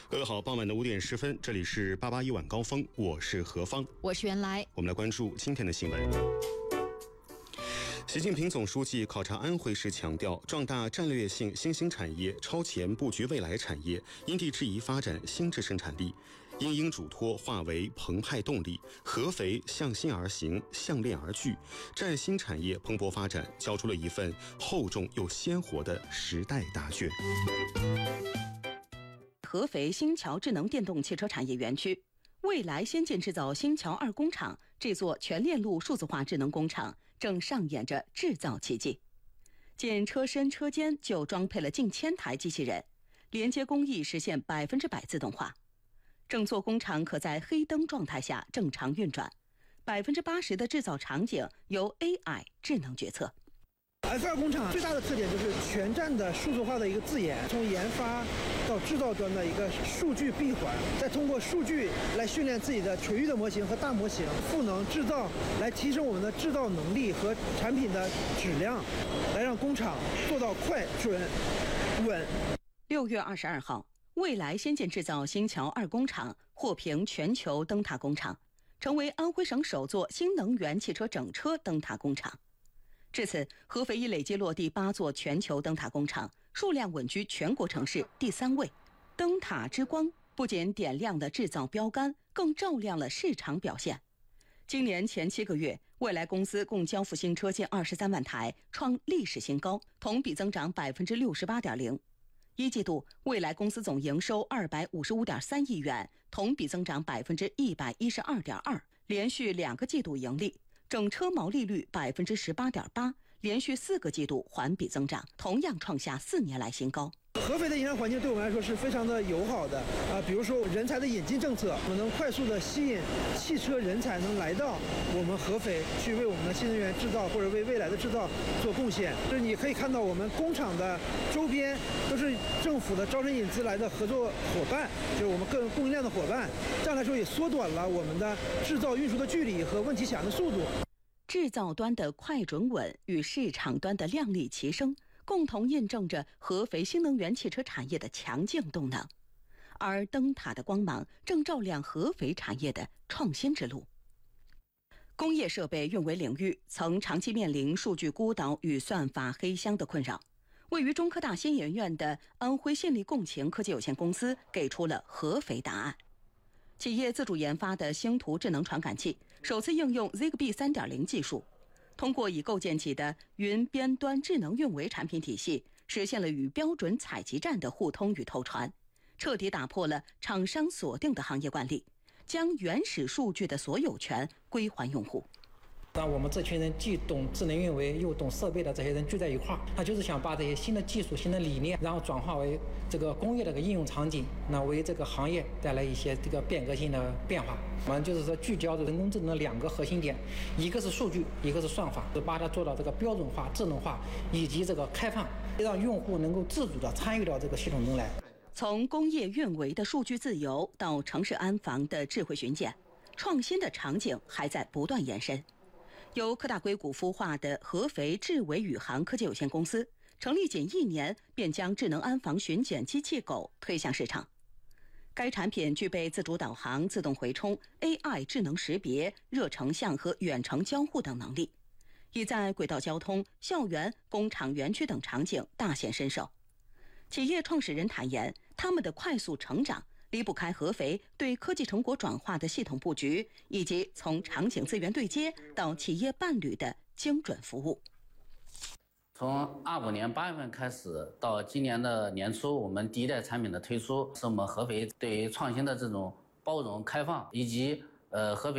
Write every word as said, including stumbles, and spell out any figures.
各位好，傍晚的五点十分，这里是八八一晚高峰，我是何芳， 我是袁来。 我们来关注今天的新闻。习近平总书记考察安徽时强调，壮大战略性新兴产业，超前布局未来产业，因地制宜发展新质生产力，因应嘱托化为澎湃动力，合肥向心而行，向链而聚，占新产业蓬勃发展，交出了一份厚重又鲜活的时代答卷。 合肥新桥智能电动汽车产业园区，未来先进制造新桥二工厂这座全链路数字化智能工厂正上演着制造奇迹。仅车身车间就装配了近千台机器人，连接工艺实现百分之百自动化。整座工厂可在黑灯状态下正常运转，百分之八十的制造场景由 A I 智能决策。 F 二工厂最大的特点就是全站的数字化的一个自研，从研发到制造端的一个数据闭环，再通过数据来训练自己的垂域的模型和大模型，赋能制造，来提升我们的制造能力和产品的质量，来让工厂做到快、准、稳。 六月二十二号，未来先进制造新桥二工厂获评全球灯塔工厂，成为安徽省首座新能源汽车整车灯塔工厂。至此，合肥已累计落地八座全球灯塔工厂，数量稳居全国城市第三位。灯塔之光不仅点亮了制造标杆，更照亮了市场表现。今年前七个月，未来公司共交付新车近二十三万台，创历史新高，同比增长百分之六十八点零。一季度，未来公司总营收二百五十五点三亿元，同比增长百分之一百一十二点二，连续两个季度盈利。整车毛利率百分之十八点八，连续四个季度环比增长，同样创下四年来新高。 合肥的营商环境对我们来说是非常的友好的啊，比如说人才的引进政策，我们能快速的吸引汽车人才能来到我们合肥，去为我们的新能源制造或者为未来的制造做贡献。就是你可以看到我们工厂的周边都是政府的招商引资来的合作伙伴，就是我们各供应链的伙伴，这样来说也缩短了我们的制造运输的距离和问题起的速度。 制造端的快准稳与市场端的量力齐升，共同印证着合肥新能源汽车产业的强劲动能，而灯塔的光芒正照亮合肥产业的创新之路。工业设备运维领域曾长期面临数据孤岛与算法黑箱的困扰，位于中科大新研院的安徽信力共情科技有限公司给出了合肥答案。企业自主研发的星图智能传感器首次应用 Zigbee 三点零 技术，通过已构建起的云边端智能运维产品体系，实现了与标准采集站的互通与透传，彻底打破了厂商锁定的行业惯例，将原始数据的所有权归还用户。 让我们这群人既懂智能运维又懂设备的这些人聚在一块儿，他就是想把这些新的技术、新的理念，然后转化为这个工业的一个应用场景，那为这个行业带来一些这个变革性的变化。我们就是说聚焦的人工智能的两个核心点，一个是数据，一个是算法，就把它做到这个标准化、智能化以及这个开放，让用户能够自主地参与到这个系统中来。 从工业运维的数据自由到城市安防的智慧巡检，创新的场景还在不断延伸。由科大硅谷孵化的合肥智维宇航科技有限公司，成立仅一年便将智能安防巡检机器狗推向市场。该产品具备自主导航、自动回冲、A I 智能识别、热成像和远程交互等能力，已在轨道交通、校园、工厂园区等场景大显身手。企业创始人坦言，他们的快速成长离不开合肥对科技成果转化的系统布局，以及从场景资源对接到企业伴侣的精准服务。 从二五年八月份开始到今年的年初，我们第一代产品的推出，是我们合肥对于创新的这种包容开放，以及呃合肥